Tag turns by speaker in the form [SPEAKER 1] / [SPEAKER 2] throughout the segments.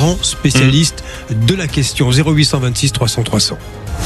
[SPEAKER 1] grand spécialiste de la question. 0826 300 300.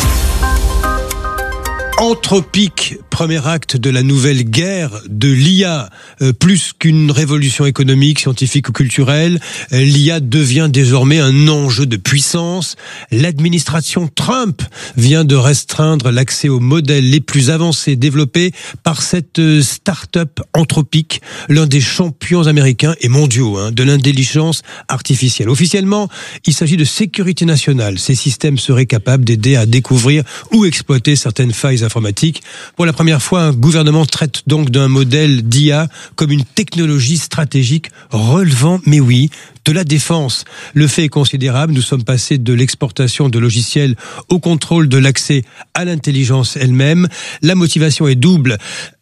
[SPEAKER 1] Anthropique, premier acte de la nouvelle guerre de l'IA. Plus qu'une révolution économique, scientifique ou culturelle, l'IA devient désormais un enjeu de puissance. L'administration Trump vient de restreindre l'accès aux modèles les plus avancés développés par cette start-up Anthropique, l'un des champions américains et mondiaux de l'intelligence artificielle. Officiellement, il s'agit de sécurité nationale. Ces systèmes seraient capables d'aider à découvrir ou exploiter certaines failles informatique. Pour la première fois, un gouvernement traite donc d'un modèle d'IA comme une technologie stratégique relevant, mais oui, de la défense. Le fait est considérable. Nous sommes passés de l'exportation de logiciels au contrôle de l'accès à l'intelligence elle-même. La motivation est double.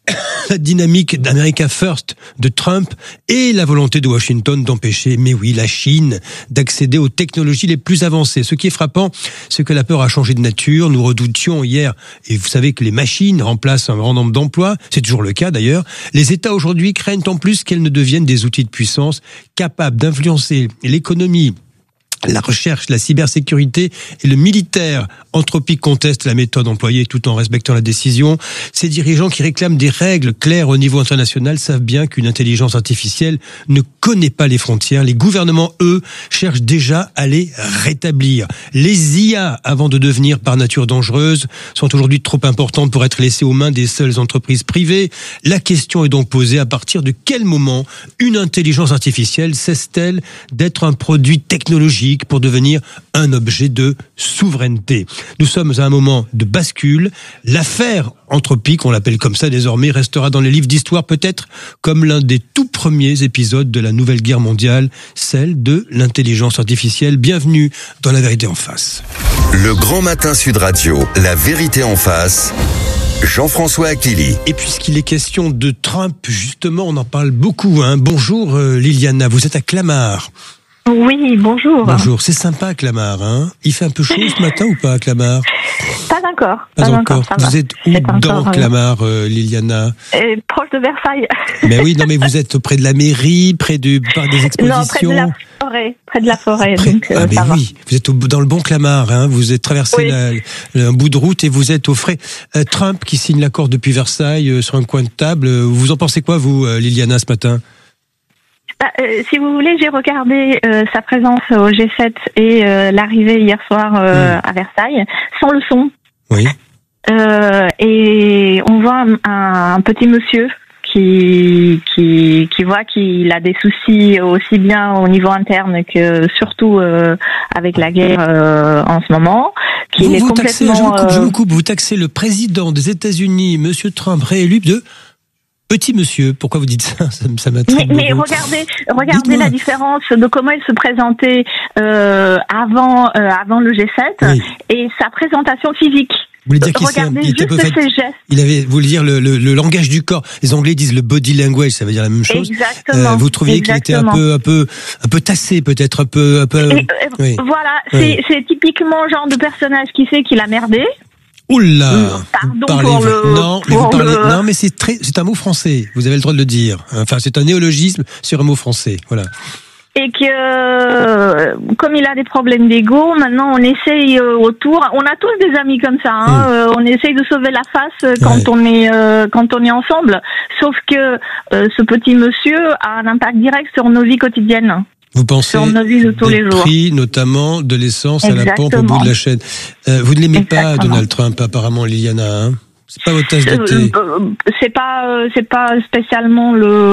[SPEAKER 1] La dynamique d'America First de Trump et la volonté de Washington d'empêcher, mais oui, la Chine d'accéder aux technologies les plus avancées. Ce qui est frappant, c'est que la peur a changé de nature. Nous redoutions hier, et vous savez que les machines remplacent un grand nombre d'emplois, c'est toujours le cas d'ailleurs. Les États aujourd'hui craignent en plus qu'elles ne deviennent des outils de puissance capables d'influencer l'économie, la recherche, la cybersécurité et le militaire. Anthropique conteste la méthode employée tout en respectant la décision. Ces dirigeants qui réclament des règles claires au niveau international savent bien qu'une intelligence artificielle ne connaît pas les frontières. Les gouvernements, eux, cherchent déjà à les rétablir. Les IA, avant de devenir par nature dangereuses, sont aujourd'hui trop importantes pour être laissées aux mains des seules entreprises privées. La question est donc posée, à partir de quel moment une intelligence artificielle cesse-t-elle d'être un produit technologique pour devenir un objet de souveraineté? Nous sommes à un moment de bascule. L'affaire Anthropique, on l'appelle comme ça désormais, restera dans les livres d'histoire peut-être comme l'un des tout premiers épisodes de la nouvelle guerre mondiale, celle de l'intelligence artificielle. Bienvenue dans La Vérité en face.
[SPEAKER 2] Le Grand Matin Sud Radio, La Vérité en face. Jean-François Achilly.
[SPEAKER 1] Et puisqu'il est question de Trump, justement, on en parle beaucoup. Bonjour Liliana, vous êtes à Clamart.
[SPEAKER 3] Oui, bonjour.
[SPEAKER 1] Bonjour, c'est sympa Clamart, Il fait un peu chaud ce matin ou pas à Clamart?
[SPEAKER 3] Pas encore.
[SPEAKER 1] Pas encore. Vous êtes où dans Clamart, Liliana?
[SPEAKER 3] Proche de Versailles.
[SPEAKER 1] Mais oui, non, mais vous êtes près de la mairie, près du parc des expositions.
[SPEAKER 3] Non, près de la forêt. Donc,
[SPEAKER 1] mais
[SPEAKER 3] ça
[SPEAKER 1] oui, vous êtes dans le bon Clamart, Vous êtes traversé un bout de route et vous êtes au frais. Trump qui signe l'accord depuis Versailles sur un coin de table. Vous en pensez quoi, vous, Liliana, ce matin?
[SPEAKER 3] Si vous voulez, j'ai regardé sa présence au G7 et l'arrivée hier soir à Versailles sans le son.
[SPEAKER 1] Oui.
[SPEAKER 3] Et on voit un petit monsieur qui voit qu'il a des soucis aussi bien au niveau interne que surtout avec la guerre en ce moment.
[SPEAKER 1] Je vous coupe, vous taxez le président des États-Unis, Monsieur Trump, réélu de petit monsieur. Pourquoi vous dites ça? Ça m'intrigue.
[SPEAKER 3] Mais regardez la différence de comment il se présentait avant le G7 et sa présentation physique.
[SPEAKER 1] Vous voulez dire vous voulez dire le langage du corps. Les Anglais disent le body language, ça veut dire la même chose.
[SPEAKER 3] Exactement.
[SPEAKER 1] Vous trouviez qu'il était un peu tassé, peut-être un peu.
[SPEAKER 3] Oui. Voilà, c'est typiquement le genre de personnage qui sait qu'il a merdé.
[SPEAKER 1] Oula.
[SPEAKER 3] Pardon
[SPEAKER 1] Non, mais c'est un mot français. Vous avez le droit de le dire. Enfin, c'est un néologisme sur un mot français. Voilà.
[SPEAKER 3] Et que, comme il a des problèmes d'ego, maintenant on essaye autour. On a tous des amis comme ça. On essaye de sauver la face quand on est ensemble. Sauf que ce petit monsieur a un impact direct sur nos vies quotidiennes.
[SPEAKER 1] Vous pensez
[SPEAKER 3] sur nos vies de tous les jours.
[SPEAKER 1] Prix, notamment de l'essence à la pompe au bout de la chaîne. Vous ne l'aimez pas, Donald Trump, apparemment, Liliana. C'est pas votre tasse de thé.
[SPEAKER 3] C'est pas spécialement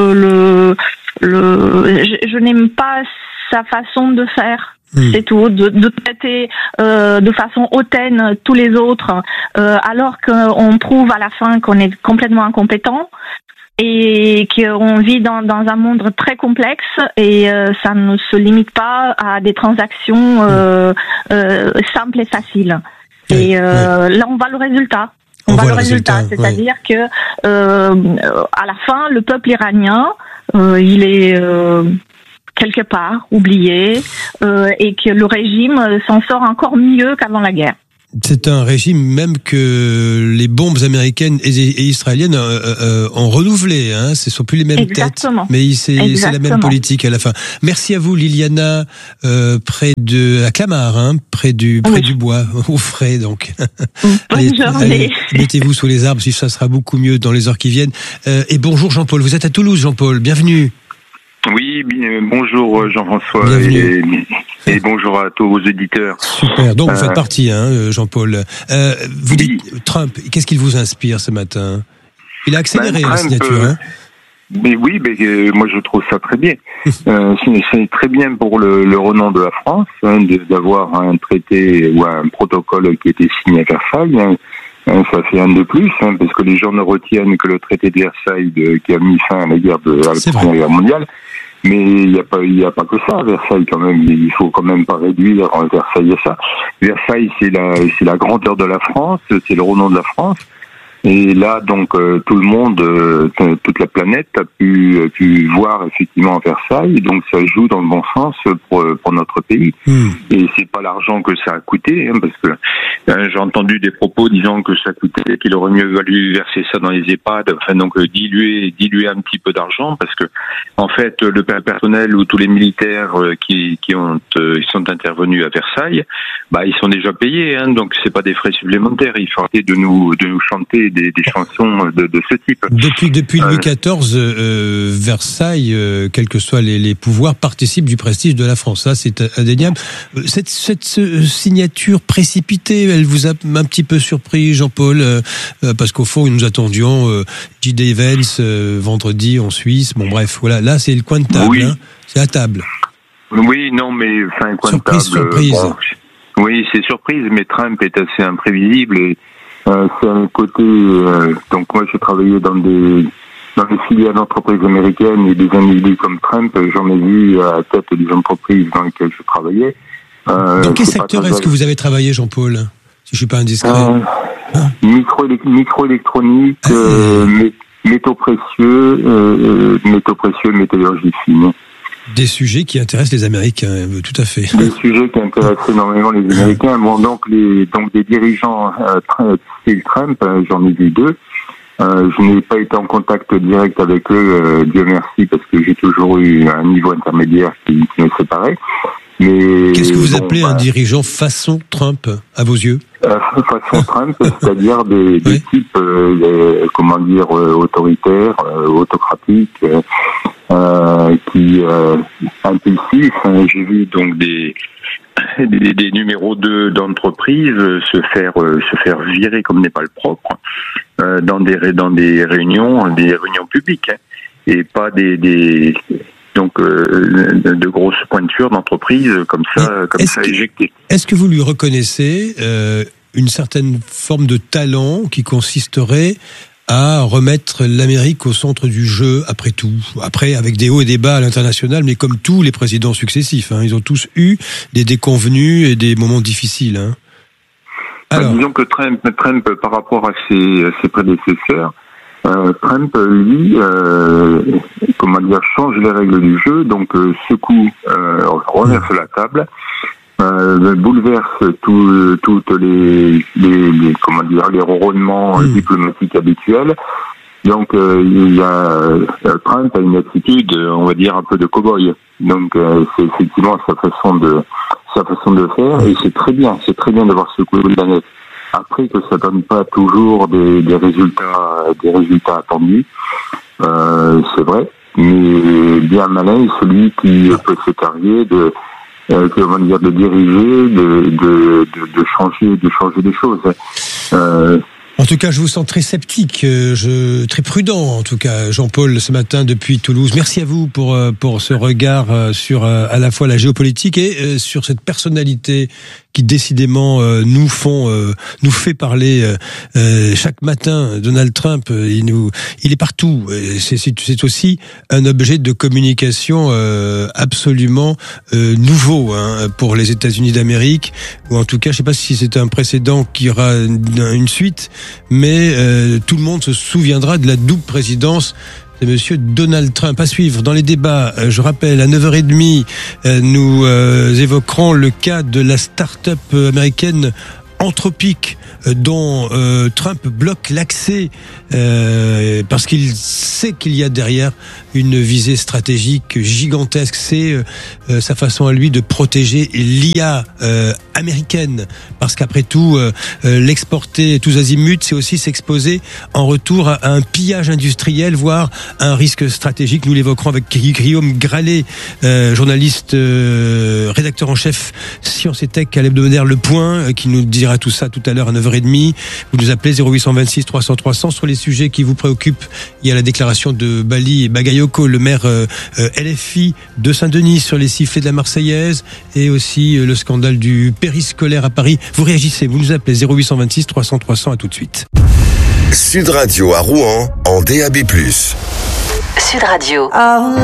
[SPEAKER 3] je n'aime pas sa façon de faire. C'est tout, de traiter de façon hautaine tous les autres, alors qu'on prouve à la fin qu'on est complètement incompétent et qu'on vit dans un monde très complexe et ça ne se limite pas à des transactions simples et faciles. Et là, on voit le résultat. C'est-à-dire que à la fin, le peuple iranien, il est quelque part oublié et que le régime s'en sort encore mieux qu'avant la guerre.
[SPEAKER 1] C'est un régime même que les bombes américaines et israéliennes ont renouvelé. Ce ne sont plus les mêmes
[SPEAKER 3] Exactement.
[SPEAKER 1] têtes, mais c'est la même politique à la fin. Merci à vous, Liliana, près de Clamart, près du bois, au frais donc.
[SPEAKER 3] Bonne journée.
[SPEAKER 1] Mettez-vous sous les arbres, si ça sera beaucoup mieux dans les heures qui viennent. Et bonjour Jean-Paul, vous êtes à Toulouse, Jean-Paul, bienvenue.
[SPEAKER 4] Oui, bonjour Jean-François et bonjour à tous vos auditeurs.
[SPEAKER 1] Super, donc vous faites partie, Jean-Paul. Vous dites Trump, qu'est-ce qu'il vous inspire ce matin? Il a accéléré la signature.
[SPEAKER 4] Mais oui, moi je trouve ça très bien. C'est très bien pour le renom de la France d'avoir un traité ou un protocole qui a été signé à Versailles. Ça fait un de plus, parce que les gens ne retiennent que le traité de Versailles qui a mis fin à la guerre de la Première Guerre mondiale. Mais il n'y a pas que ça à Versailles quand même. Il faut quand même pas réduire Versailles à ça. Versailles, c'est la grandeur de la France, c'est le renom de la France. Et là, donc, tout le monde, toute la planète a pu voir effectivement Versailles. Donc, ça joue dans le bon sens pour notre pays. Et c'est pas l'argent que ça a coûté, parce que j'ai entendu des propos disant que ça coûtait, qu'il aurait mieux valu verser ça dans les EHPAD, donc diluer un petit peu d'argent, parce que en fait, le personnel ou tous les militaires qui sont intervenus à Versailles, ils sont déjà payés, donc c'est pas des frais supplémentaires. Il faut arrêter de nous chanter des chansons de ce type.
[SPEAKER 1] Depuis Louis XIV, Versailles, quels que soient les pouvoirs, participe du prestige de la France. Ça, c'est indéniable. Cette signature précipitée, elle vous a un petit peu surpris, Jean-Paul, parce qu'au fond, nous attendions J.D. Vance vendredi en Suisse. Bon, bref, voilà. Là, c'est le coin de table. Oui. C'est à table.
[SPEAKER 4] Oui, non, mais coin de table.
[SPEAKER 1] Surprise.
[SPEAKER 4] Oui, c'est surprise, mais Trump est assez imprévisible et c'est un côté. Donc moi, j'ai travaillé dans des filiales d'entreprises américaines et des individus comme Trump, j'en ai vu à la tête des entreprises dans lesquelles je travaillais.
[SPEAKER 1] Dans quel secteur est-ce que vous avez travaillé, Jean-Paul, si je suis pas indiscret?
[SPEAKER 4] Microélectronique, métaux précieux, métallurgie fine.
[SPEAKER 1] Des sujets qui intéressent les Américains, tout à fait.
[SPEAKER 4] Des sujets qui intéressent énormément les Américains. Bon, donc des dirigeants style Trump, j'en ai vu deux. Je n'ai pas été en contact direct avec eux, Dieu merci, parce que j'ai toujours eu un niveau intermédiaire qui me séparait. Mais
[SPEAKER 1] qu'est-ce que vous appelez un dirigeant façon Trump, à vos yeux?
[SPEAKER 4] Façon Trump, c'est-à-dire des types, autoritaires, autocratiques, qui impulsifs. J'ai vu donc des numéros 2 d'entreprise se faire virer comme n'est pas le propre dans des réunions publiques, et pas de grosses pointures d'entreprise comme ça éjectées.
[SPEAKER 1] Est-ce que vous lui reconnaissez une certaine forme de talent qui consisterait à remettre l'Amérique au centre du jeu, après tout? Après, avec des hauts et des bas à l'international, mais comme tous les présidents successifs, ils ont tous eu des déconvenus et des moments difficiles.
[SPEAKER 4] Alors, disons que Trump, par rapport à ses prédécesseurs, Trump, lui, change les règles du jeu, donc secoue, renverse la table, bouleverse toutes les ronronnements diplomatiques habituels. Donc Trump a une attitude, on va dire, un peu de cow-boy. Donc c'est effectivement sa façon de faire, et c'est très bien d'avoir secoué la planète. Après, que ça donne pas toujours des résultats attendus, c'est vrai, mais bien malin est celui qui peut se targuer de diriger, de changer des choses.
[SPEAKER 1] En tout cas, je vous sens très sceptique, très prudent, en tout cas, Jean-Paul, ce matin depuis Toulouse. Merci à vous pour ce regard sur à la fois la géopolitique et sur cette personnalité qui décidément nous fait parler chaque matin. Donald Trump, il est partout. C'est aussi un objet de communication absolument nouveau pour les États-Unis d'Amérique, ou en tout cas, je ne sais pas si c'est un précédent qui aura une suite, mais tout le monde se souviendra de la double présidence de monsieur Donald Trump. À suivre dans les débats, je rappelle, à 9h30, nous évoquerons le cas de la start-up américaine anthropique dont Trump bloque l'accès parce qu'il sait qu'il y a derrière une visée stratégique gigantesque. C'est sa façon à lui de protéger l'IA américaine, parce qu'après tout, l'exporter tous azimuts, c'est aussi s'exposer en retour à un pillage industriel, voire à un risque stratégique. Nous l'évoquerons avec Guillaume Gralet, journaliste, rédacteur en chef Science et Tech à l'hebdomadaire Le Point, qui nous dira tout ça tout à l'heure à 9h30. Vous nous appelez 0826 300 300 sur les sujets qui vous préoccupent. Il y a la déclaration de Bali Bagayoko, le maire LFI de Saint-Denis, sur les sifflets de la Marseillaise, et aussi le scandale du périscolaire à Paris. Vous réagissez, vous nous appelez 0826 300 300, à tout de suite.
[SPEAKER 2] Sud Radio à Rouen en DAB+.
[SPEAKER 5] Sud Radio.